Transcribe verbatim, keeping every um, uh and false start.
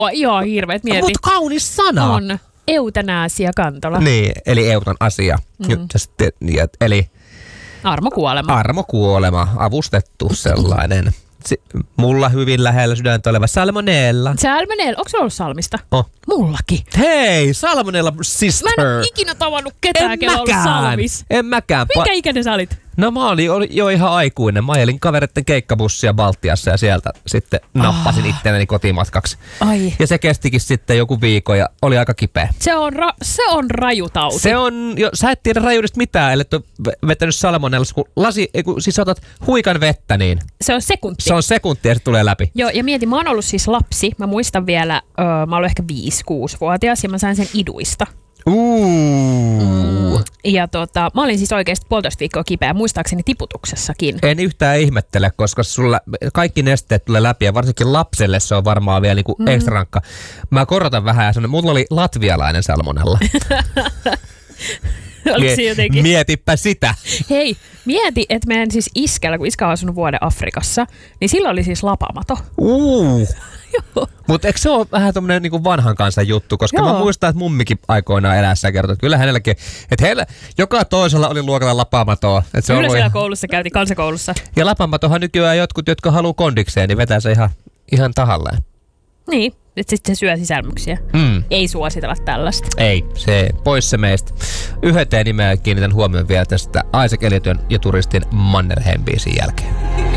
Ihan hirveet, mieti. Mut kaunis sana. On. Eutanaasia Kantola. Niin, eli eutan asia. Mm. Sitten, eli armokuolema. Armokuolema, avustettu sellainen. Mulla hyvin lähellä sydäntä oleva salmonella. Salmonella, onko se ollut salmista? Oh. Mullakin. Hei, salmonella sister. Mä en ole ikinä tavannut ketään, kellä on ollut salmis. En mäkään. Minkä ikäinen sä olit? No mä olin jo ihan aikuinen. Mä ajelin kavereiden keikkabussia Baltiassa ja sieltä sitten nappasin ah. itselleni kotimatkaksi. Ai. Ja se kestikin sitten joku viikko ja oli aika kipeä. Se on, ra- se on rajutauti. Se on, jo, sä et tiedä rajuudesta mitään, ellei ole vetänyt salmonellassa, kun lasi, kun siis otat huikan vettä niin. Se on sekunti. Se on sekunti ja se tulee läpi. Joo, ja mietin, mä oon ollut siis lapsi. Mä muistan vielä, öö, mä olin ehkä viisi kuusi-vuotias ja mä sain sen iduista. Uh. Ja tota, mä olin siis oikeasti puolitoista viikkoa kipeä, muistaakseni tiputuksessakin. En yhtään ihmettele, koska sulla kaikki nesteet tulee läpi ja varsinkin lapselle se on varmaan vielä niinku mm. ekstra rankka. Mä korotan vähän ja sanon, mulla oli latvialainen salmonella. Oliko se jotenkin? Mietipä sitä. Hei, mieti, että meidän siis iskällä, kun iskä on asunut vuoden Afrikassa, niin sillä oli siis lapamato. Uh. Mutta eikö se ole vähän tommonen niinku vanhan kansan juttu, koska Joo. mä muistan, että mummikin aikoinaan elässä kertoi, että kyllä hänelläkin, että heillä joka toisella oli luokalla lapamatoa. Kyllä siellä ihan... koulussa käytiin, kansakoulussa. Ja lapamatohan nykyään jotkut, jotka haluaa kondikseen, niin vetää se ihan, ihan tahalleen. Niin, että sitten se syö sisälmyksiä. Mm. Ei suositella tällaista. Ei, se pois se meistä. Yhden nimeä kiinnitän huomioon vielä tästä Isaac Elliotin ja turistin Mannerheim-biisin jälkeen.